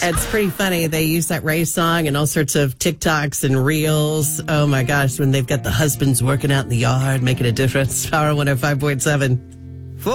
It's pretty funny. They use that Ray song and all sorts of TikToks and Reels. Oh, my gosh, when they've got the husbands working out in the yard, making a difference. Power 105.7.